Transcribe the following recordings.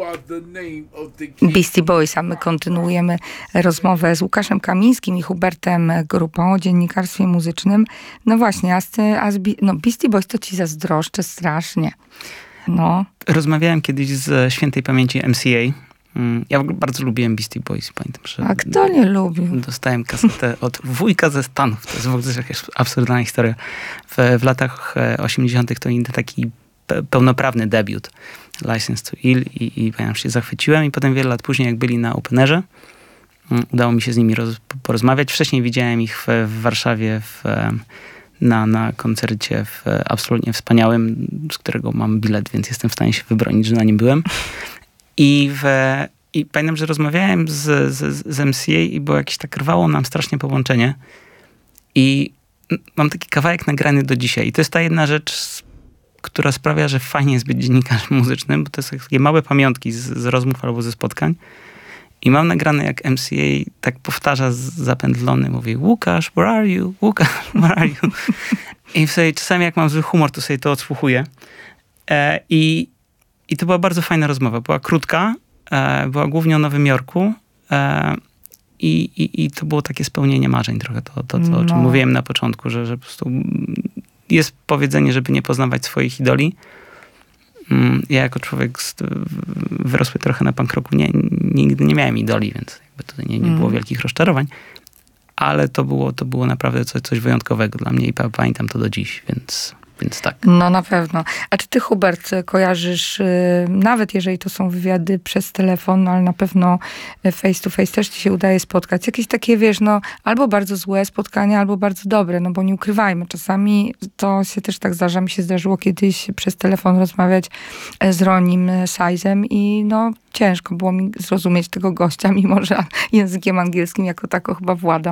Beastie Boys, a my kontynuujemy rozmowę z Łukaszem Kamińskim i Hubertem Grupą o dziennikarstwie muzycznym. No właśnie, Beastie Boys to ci zazdroszczę strasznie. No. Rozmawiałem kiedyś z świętej pamięci MCA. Ja w ogóle bardzo lubiłem Beastie Boys. Pamiętam, że a kto nie lubił? Dostałem kasetę od wujka ze Stanów. To jest w ogóle jakaś absurdalna historia. W latach 80. to taki pełnoprawny debiut. License to Ill i pamiętam, że się zachwyciłem i potem wiele lat później, jak byli na Openerze, udało mi się z nimi porozmawiać. Wcześniej widziałem ich w Warszawie na koncercie absolutnie wspaniałym, z którego mam bilet, więc jestem w stanie się wybronić, że na nim byłem. I pamiętam, że rozmawiałem z MCA i było jakieś tak, rwało nam strasznie połączenie. I mam taki kawałek nagrany do dzisiaj. I to jest ta jedna rzecz, która sprawia, że fajnie jest być dziennikarzem muzycznym, bo to są takie małe pamiątki z rozmów albo ze spotkań. I mam nagrane, jak MCA tak powtarza zapędlony, mówi: Łukasz, where are you? Łukasz, where are you? I sobie czasami, jak mam zły humor, to sobie to odsłuchuję. I to była bardzo fajna rozmowa. Była krótka, była głównie o Nowym Jorku. I to było takie spełnienie marzeń trochę. To o czym mówiłem na początku, że po prostu jest powiedzenie, żeby nie poznawać swoich idoli. Ja jako człowiek wyrosły trochę na punk rocku, nigdy nie miałem idoli, więc jakby tutaj nie było wielkich rozczarowań. Ale to było naprawdę coś wyjątkowego dla mnie i pamiętam to do dziś, więc tak. No na pewno. A czy ty, Hubert, kojarzysz, nawet jeżeli to są wywiady przez telefon, ale na pewno face to face też ci się udaje spotkać. Jakieś takie, wiesz, albo bardzo złe spotkania, albo bardzo dobre, bo nie ukrywajmy. Czasami to się też tak zdarza. Mi się zdarzyło kiedyś przez telefon rozmawiać z Ronim Sizem i ciężko było mi zrozumieć tego gościa, mimo że językiem angielskim jako tako chyba władam.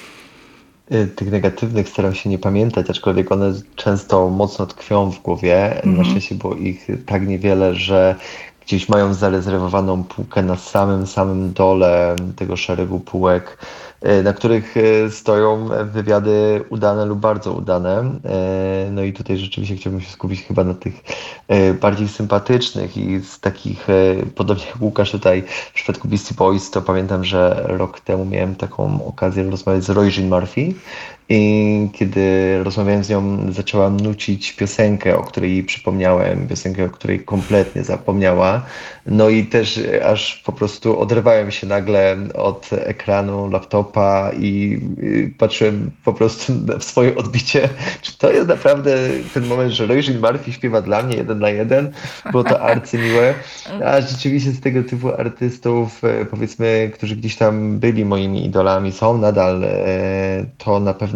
Tych negatywnych staram się nie pamiętać, aczkolwiek one często mocno tkwią w głowie. Na szczęście było ich tak niewiele, że gdzieś mają zarezerwowaną półkę na samym dole tego szeregu półek, na których stoją wywiady udane lub bardzo udane. No i tutaj rzeczywiście chciałbym się skupić chyba na tych bardziej sympatycznych i z takich, podobnie jak Łukasz tutaj w przypadku Beastie Boys, to pamiętam, że rok temu miałem taką okazję rozmawiać z Roy Jean Murphy. I kiedy rozmawiałem z nią, zaczęłam nucić piosenkę, o której jej przypomniałem, piosenkę, o której kompletnie zapomniała. No i też aż po prostu oderwałem się nagle od ekranu laptopa i patrzyłem po prostu w swoje odbicie, czy to jest naprawdę ten moment, że Roy Jean Murphy śpiewa dla mnie 1 na 1. Było to arcymiłe. A rzeczywiście z tego typu artystów, powiedzmy, którzy gdzieś tam byli moimi idolami, są nadal, to na pewno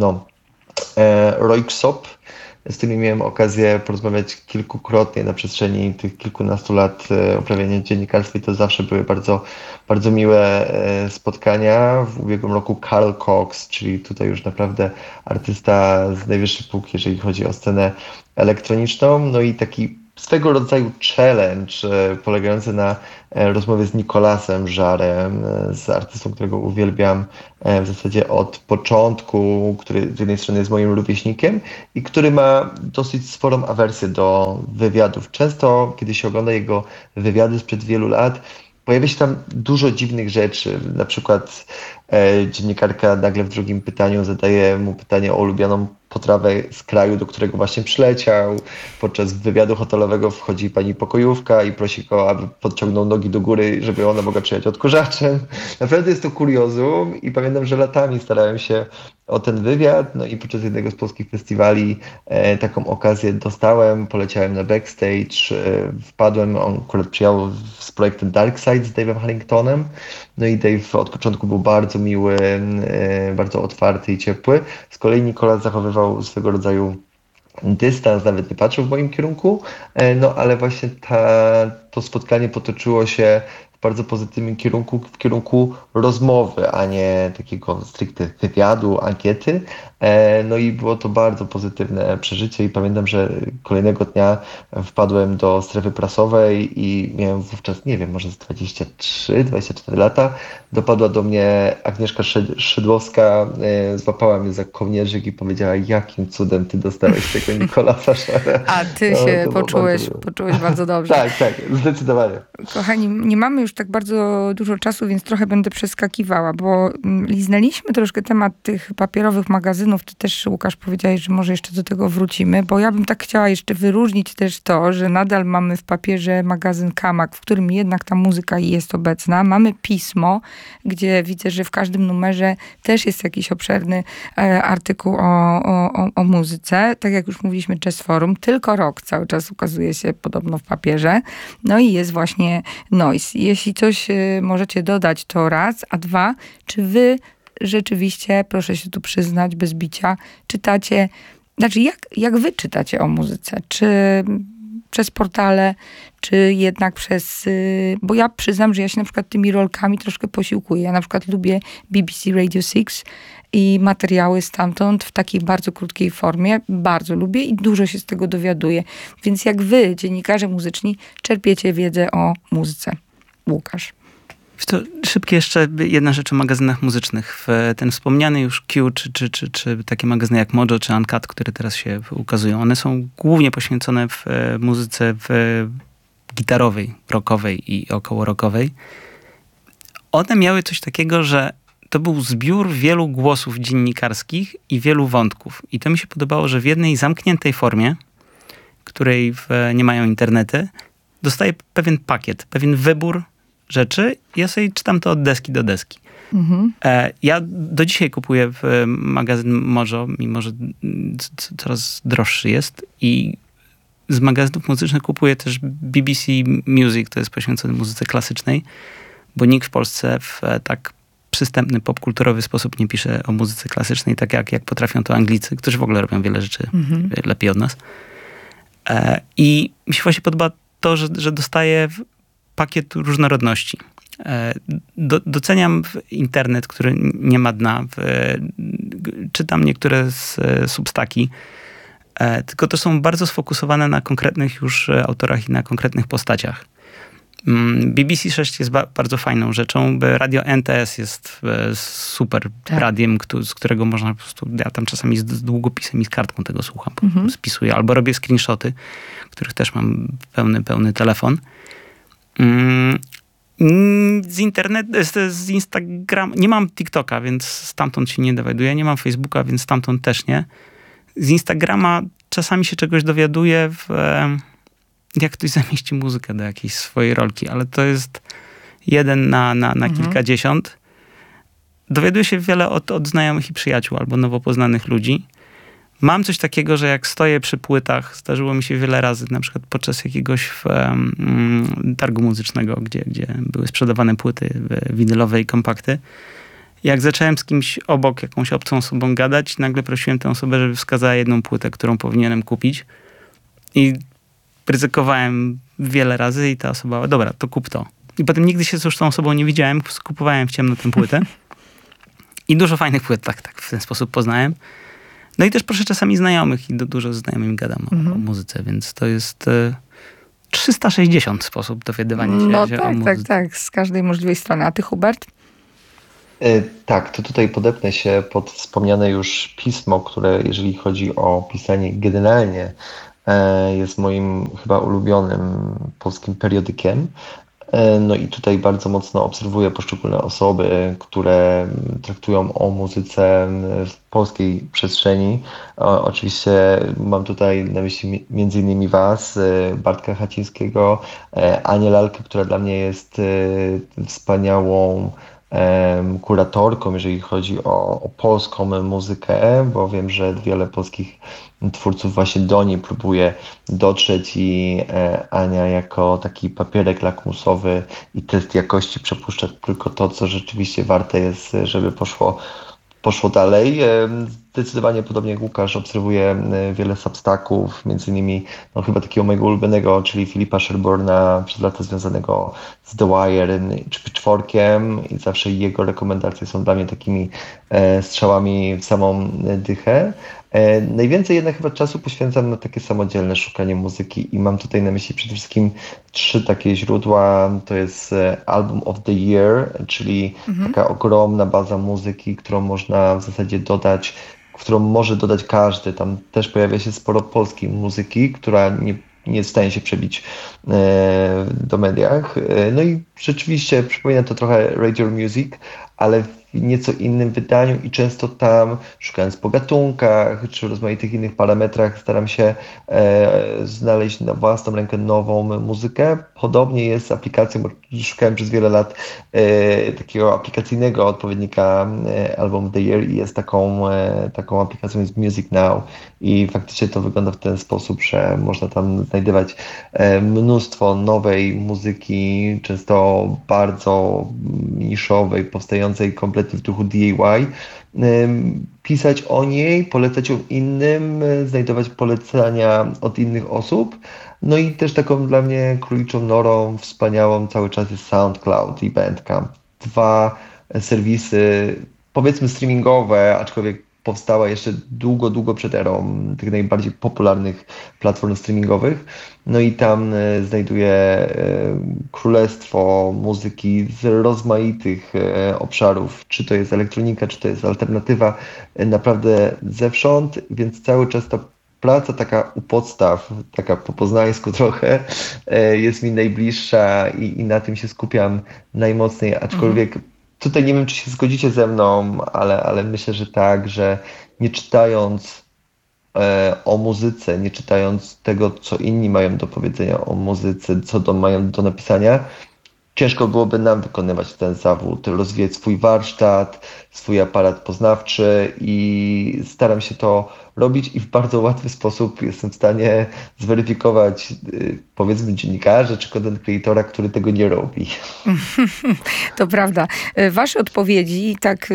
Röyksopp, z którymi miałem okazję porozmawiać kilkukrotnie na przestrzeni tych kilkunastu lat uprawiania dziennikarstwa i to zawsze były bardzo, bardzo miłe spotkania. W ubiegłym roku Carl Cox, czyli tutaj już naprawdę artysta z najwyższej półki, jeżeli chodzi o scenę elektroniczną, no i taki swego rodzaju challenge polegający na rozmowie z Nicolasem Jarem, z artystą, którego uwielbiam w zasadzie od początku, który z jednej strony jest moim rówieśnikiem i który ma dosyć sporą awersję do wywiadów. Często, kiedy się ogląda jego wywiady sprzed wielu lat, pojawia się tam dużo dziwnych rzeczy. Na przykład dziennikarka nagle w drugim pytaniu zadaje mu pytanie o ulubioną potrawę z kraju, do którego właśnie przyleciał. Podczas wywiadu hotelowego wchodzi pani pokojówka i prosi go, aby podciągnął nogi do góry, żeby ona mogła przyjechać odkurzaczem. Naprawdę jest to kuriozum i pamiętam, że latami starałem się o ten wywiad, no i podczas jednego z polskich festiwali taką okazję dostałem, poleciałem na backstage, wpadłem, on akurat przyjechał z projektem Dark Side z Dave'em Harringtonem, no i Dave od początku był bardzo miły, bardzo otwarty i ciepły. Z kolei Nicolas zachowywał swego rodzaju dystans, nawet nie patrzył w moim kierunku, no ale właśnie to spotkanie potoczyło się w bardzo pozytywnym kierunku, w kierunku rozmowy, a nie takiego stricte wywiadu, ankiety. No i było to bardzo pozytywne przeżycie i pamiętam, że kolejnego dnia wpadłem do strefy prasowej i miałem wówczas, nie wiem, może z 23-24 lata. Dopadła do mnie Agnieszka Szydłowska, złapała mnie za kołnierzyk i powiedziała, jakim cudem ty dostałeś tego Nicolasa Schara. A ty się poczułeś bardzo dobrze. Tak, zdecydowanie. Kochani, nie mamy już tak bardzo dużo czasu, więc trochę będę przeskakiwała, bo liznęliśmy troszkę temat tych papierowych magazynów. Ty też, Łukasz, powiedziałeś, że może jeszcze do tego wrócimy, bo ja bym tak chciała jeszcze wyróżnić też to, że nadal mamy w papierze magazyn Kamak, w którym jednak ta muzyka jest obecna. Mamy pismo, gdzie widzę, że w każdym numerze też jest jakiś obszerny artykuł o muzyce. Tak jak już mówiliśmy, Jazz Forum, tylko rok cały czas ukazuje się podobno w papierze. No i jest właśnie Noise. Jeśli coś możecie dodać, to raz, a dwa, czy wy rzeczywiście, proszę się tu przyznać, bez bicia, czytacie, znaczy jak wy czytacie o muzyce? Czy przez portale, czy jednak przez... Bo ja przyznam, że ja się na przykład tymi rolkami troszkę posiłkuję. Ja na przykład lubię BBC Radio 6 i materiały stamtąd w takiej bardzo krótkiej formie. Bardzo lubię i dużo się z tego dowiaduję. Więc jak wy, dziennikarze muzyczni, czerpiecie wiedzę o muzyce? Łukasz. To szybkie jeszcze jedna rzecz o magazynach muzycznych. Ten wspomniany już Q, czy takie magazyny jak Mojo, czy Uncut, które teraz się ukazują, one są głównie poświęcone w muzyce gitarowej, rockowej i około rockowej. One miały coś takiego, że to był zbiór wielu głosów dziennikarskich i wielu wątków. I to mi się podobało, że w jednej zamkniętej formie, której nie mają internety, dostaję pewien pakiet, pewien wybór rzeczy. Ja sobie czytam to od deski do deski. Mhm. Ja do dzisiaj kupuję magazyn Mojo, mimo że coraz droższy jest. I z magazynów muzycznych kupuję też BBC Music, to jest poświęcone muzyce klasycznej, bo nikt w Polsce w tak przystępny, popkulturowy sposób nie pisze o muzyce klasycznej, tak jak potrafią to Anglicy, którzy w ogóle robią wiele rzeczy lepiej od nas. I mi się właśnie podoba to, że dostaję pakiet różnorodności. Doceniam internet, który nie ma dna. Czytam niektóre z Substaki, tylko to są bardzo sfokusowane na konkretnych już autorach i na konkretnych postaciach. BBC 6 jest bardzo fajną rzeczą. Radio NTS jest super radiem, z którego można po prostu, ja tam czasami z długopisem i z kartką tego słucham, spisuję. Albo robię screenshoty, których też mam pełny telefon. Z Instagram, nie mam TikToka, więc stamtąd się nie dowiaduję, nie mam Facebooka, więc stamtąd też nie. Z Instagrama czasami się czegoś dowiaduję, jak ktoś zamieści muzykę do jakiejś swojej rolki, ale to jest jeden na kilkadziesiąt. Dowiaduję się wiele od znajomych i przyjaciół albo nowo poznanych ludzi. Mam coś takiego, że jak stoję przy płytach, zdarzyło mi się wiele razy, na przykład podczas jakiegoś targu muzycznego, gdzie były sprzedawane płyty winylowe i kompakty. Jak zacząłem z kimś obok, jakąś obcą osobą gadać, nagle prosiłem tę osobę, żeby wskazała jedną płytę, którą powinienem kupić. I ryzykowałem wiele razy i ta osoba, dobra, to kup to. I potem nigdy się z tą osobą nie widziałem, kupowałem w ciemno tę płytę. I dużo fajnych płyt tak w ten sposób poznałem. No i też proszę czasami znajomych i dużo z znajomymi gadam o muzyce, więc to jest 360 sposób dowiadywania się o muzyce. Tak, z każdej możliwej strony. A ty, Hubert? Tak, to tutaj podepnę się pod wspomniane już pismo, które jeżeli chodzi o pisanie generalnie jest moim chyba ulubionym polskim periodykiem. No i tutaj bardzo mocno obserwuję poszczególne osoby, które traktują o muzyce w polskiej przestrzeni. Oczywiście mam tutaj na myśli między innymi was, Bartka Chacińskiego, Anię Lalkę, która dla mnie jest wspaniałą kuratorką, jeżeli chodzi o polską muzykę, bo wiem, że wiele polskich twórców właśnie do niej próbuje dotrzeć i Ania jako taki papierek lakmusowy i test jakości przepuszcza tylko to, co rzeczywiście warte jest, żeby poszło dalej. zdecydowanie podobnie jak Łukasz obserwuję wiele substacków, między innymi no, chyba takiego mojego ulubionego, czyli Philipa Sherborna, przez lata związanego z The Wire czy Czworkiem i zawsze jego rekomendacje są dla mnie takimi strzałami w samą dychę. Najwięcej jednak chyba czasu poświęcam na takie samodzielne szukanie muzyki i mam tutaj na myśli przede wszystkim 3 takie źródła. To jest Album of the Year, czyli taka ogromna baza muzyki, którą można w zasadzie dodać, którą może dodać każdy. Tam też pojawia się sporo polskiej muzyki, która nie jest w stanie się przebić do mediach. No i rzeczywiście przypomina to trochę Radio Music, ale w nieco innym wydaniu i często tam, szukając po gatunkach czy rozmaitych innych parametrach, staram się znaleźć na własną rękę nową muzykę. Podobnie jest z aplikacją, bo szukałem przez wiele lat takiego aplikacyjnego odpowiednika Album of the Year i jest taką aplikacją jest Music Now i faktycznie to wygląda w ten sposób, że można tam znajdywać mnóstwo nowej muzyki, często bardzo niszowej, powstającej kompletnie w duchu DIY, pisać o niej, polecać ją innym, znajdować polecenia od innych osób. No i też taką dla mnie króliczą norą wspaniałą cały czas jest SoundCloud i Bandcamp. 2 serwisy, powiedzmy streamingowe, aczkolwiek powstała jeszcze długo przed erą tych najbardziej popularnych platform streamingowych. No i tam znajduję królestwo muzyki z rozmaitych obszarów, czy to jest elektronika, czy to jest alternatywa, naprawdę zewsząd, więc cały czas ta praca taka u podstaw, taka po poznańsku trochę, jest mi najbliższa i na tym się skupiam najmocniej, aczkolwiek tutaj nie wiem, czy się zgodzicie ze mną, ale myślę, że tak, że nie czytając o muzyce, nie czytając tego, co inni mają do powiedzenia o muzyce, mają do napisania, ciężko byłoby nam wykonywać ten zawód, rozwijać swój warsztat, swój aparat poznawczy i staram się to robić i w bardzo łatwy sposób jestem w stanie zweryfikować, powiedzmy, dziennikarza czy content creatora, który tego nie robi. To prawda. Wasze odpowiedzi tak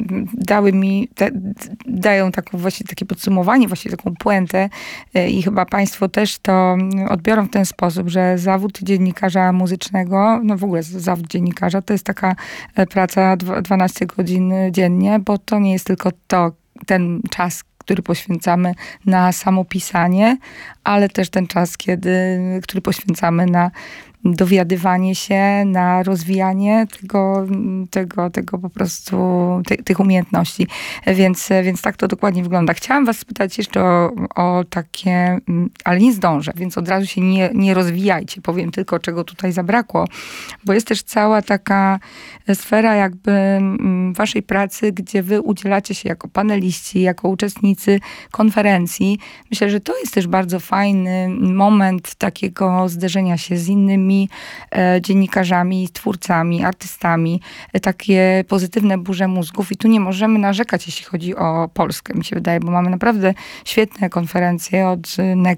dają taką właśnie takie podsumowanie, właśnie taką puentę i chyba państwo też to odbiorą w ten sposób, że zawód dziennikarza muzycznego, no w ogóle zawód dziennikarza to jest taka praca 12 godzin dziennie, bo to nie jest tylko ten czas, który poświęcamy na samo pisanie, ale też ten czas, który poświęcamy na dowiadywanie się, na rozwijanie tego po prostu, tych umiejętności. Więc tak to dokładnie wygląda. Chciałam was spytać jeszcze o takie, ale nie zdążę, więc od razu się nie rozwijajcie. Powiem tylko, czego tutaj zabrakło, bo jest też cała taka sfera jakby waszej pracy, gdzie wy udzielacie się jako paneliści, jako uczestnicy konferencji. Myślę, że to jest też bardzo fajny moment takiego zderzenia się z innymi dziennikarzami, twórcami, artystami, takie pozytywne burze mózgów i tu nie możemy narzekać, jeśli chodzi o Polskę, mi się wydaje, bo mamy naprawdę świetne konferencje od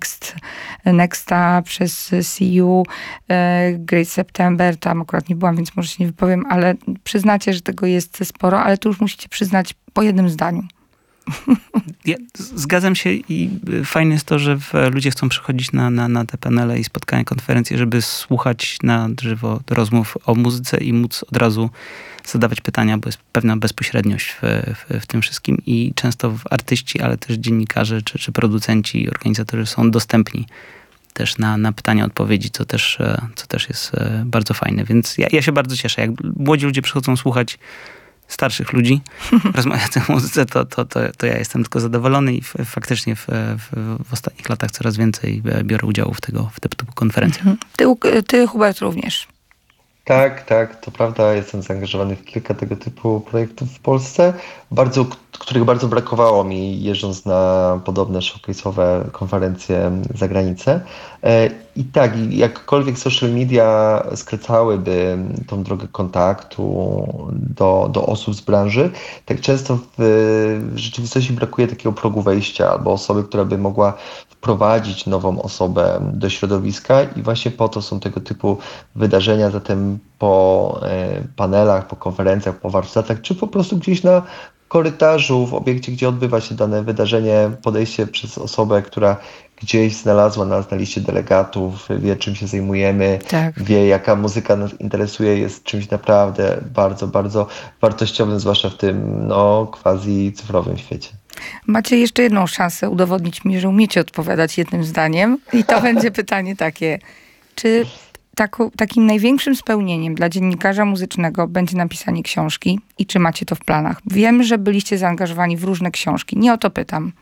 Nexta przez CU, Great September, tam akurat nie byłam, więc może się nie wypowiem, ale przyznacie, że tego jest sporo, ale tu już musicie przyznać po jednym zdaniu. Ja zgadzam się i fajne jest to, że ludzie chcą przychodzić na te panele i spotkania, konferencje, żeby słuchać na żywo rozmów o muzyce i móc od razu zadawać pytania, bo jest pewna bezpośredniość w tym wszystkim i często artyści, ale też dziennikarze czy producenci, organizatorzy są dostępni też na pytania, odpowiedzi, co też jest bardzo fajne. Więc ja się bardzo cieszę. Jak młodzi ludzie przychodzą słuchać starszych ludzi rozmawiających o muzyce, to ja jestem tylko zadowolony i faktycznie w ostatnich latach coraz więcej biorę udziału w tego typu konferencjach. Ty, Hubert, również. Tak, to prawda. Jestem zaangażowany w kilka tego typu projektów w Polsce, których bardzo brakowało mi jeżdżąc na podobne showcase'owe konferencje za granicę. I tak, jakkolwiek social media skracałyby tą drogę kontaktu do osób z branży, tak często w rzeczywistości brakuje takiego progu wejścia albo osoby, która by mogła wprowadzić nową osobę do środowiska i właśnie po to są tego typu wydarzenia, zatem po panelach, po konferencjach, po warsztatach, czy po prostu gdzieś na korytarzu, w obiekcie, gdzie odbywa się dane wydarzenie, podejście przez osobę, która gdzieś znalazła nas na liście delegatów, wie czym się zajmujemy, Tak. wie jaka muzyka nas interesuje, jest czymś naprawdę bardzo, bardzo wartościowym, zwłaszcza w tym quasi cyfrowym świecie. Macie jeszcze jedną szansę udowodnić mi, że umiecie odpowiadać jednym zdaniem. I to będzie pytanie takie. Czy takim największym spełnieniem dla dziennikarza muzycznego będzie napisanie książki? I czy macie to w planach? Wiem, że byliście zaangażowani w różne książki. Nie o to pytam.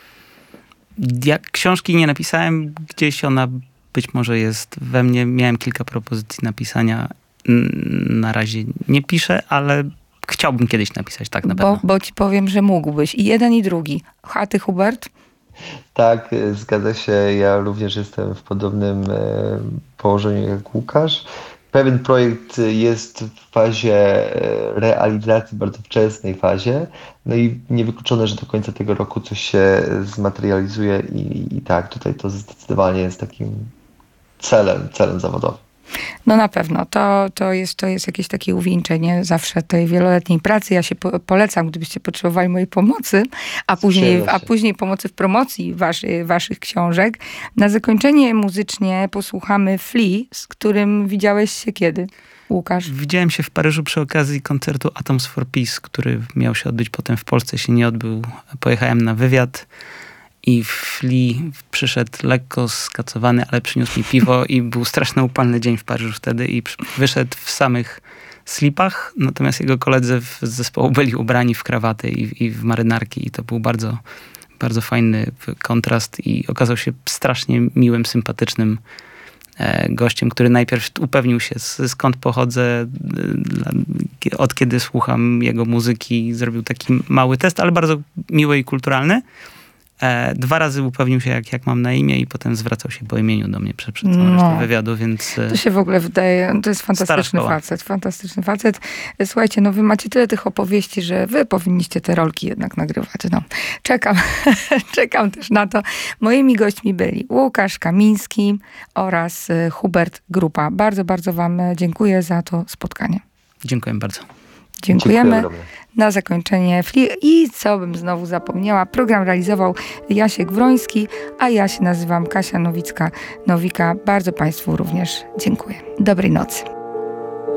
Ja książki nie napisałem, gdzieś ona być może jest we mnie. Miałem kilka propozycji napisania. Na razie nie piszę, ale chciałbym kiedyś napisać, tak na pewno. Bo ci powiem, że mógłbyś. I jeden, i drugi. A ty, Hubert? Tak, zgadza się. Ja również jestem w podobnym położeniu jak Łukasz. Pewien projekt jest w fazie realizacji, bardzo wczesnej fazie. No i niewykluczone, że do końca tego roku coś się zmaterializuje i tak, tutaj to zdecydowanie jest takim celem zawodowym. No na pewno. To jest jakieś takie uwieńczenie zawsze tej wieloletniej pracy. Ja się polecam, gdybyście potrzebowali mojej pomocy, a później pomocy w promocji waszych książek. Na zakończenie muzycznie posłuchamy Flea, z którym widziałeś się kiedy, Łukasz? Widziałem się w Paryżu przy okazji koncertu Atoms for Peace, który miał się odbyć potem w Polsce, się nie odbył. Pojechałem na wywiad. I Flea przyszedł lekko skacowany, ale przyniósł mi piwo i był straszny upalny dzień w Paryżu wtedy i wyszedł w samych slipach, natomiast jego koledzy z zespołu byli ubrani w krawaty i w marynarki i to był bardzo, bardzo fajny kontrast i okazał się strasznie miłym, sympatycznym gościem, który najpierw upewnił się skąd pochodzę, od kiedy słucham jego muzyki, zrobił taki mały test, ale bardzo miły i kulturalny. 2 razy upewnił się, jak mam na imię i potem zwracał się po imieniu do mnie przed całą resztą wywiadu, więc... To się w ogóle wydaje, to jest fantastyczny facet. Słuchajcie, wy macie tyle tych opowieści, że wy powinniście te rolki jednak nagrywać. Czekam też na to. Moimi gośćmi byli Łukasz Kamiński oraz Hubert Grupa. Bardzo, bardzo wam dziękuję za to spotkanie. Dziękuję bardzo. Dziękujemy. Na zakończenie i co bym znowu zapomniała, program realizował Jasiek Wroński, a ja się nazywam Kasia Nowicka-Nowika. Bardzo państwu również dziękuję. Dobrej nocy.